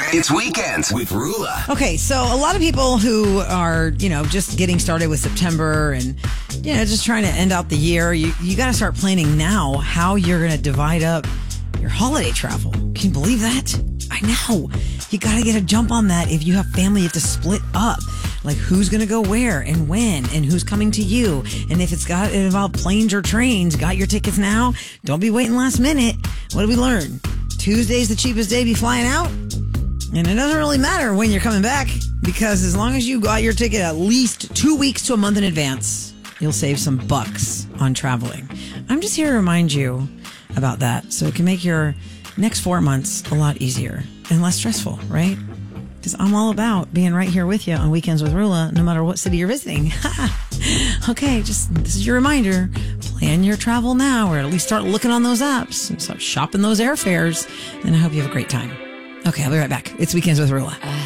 It's Weekends with Rula. Okay, so a lot of people who are, just getting started with September and, just trying to end out the year, you got to start planning now how you're going to divide up your holiday travel. Can you believe that? I know. You got to get a jump on that. If you have family, you have to split up. Like who's going to go where and when and who's coming to you. And if it involve planes or trains, got your tickets now? Don't be waiting last minute. What did we learn? Tuesday's the cheapest day to be flying out. And it doesn't really matter when you're coming back, because as long as you got your ticket at least 2 weeks to a month in advance, you'll save some bucks on traveling. I'm just here to remind you about that so it can make your next 4 months a lot easier and less stressful, right? Because I'm all about being right here with you on Weekends with Rula, no matter what city you're visiting. Okay, this is your reminder. Plan your travel now, or at least start looking on those apps and start shopping those airfares. And I hope you have a great time. Okay, I'll be right back. It's Weekends with Rula.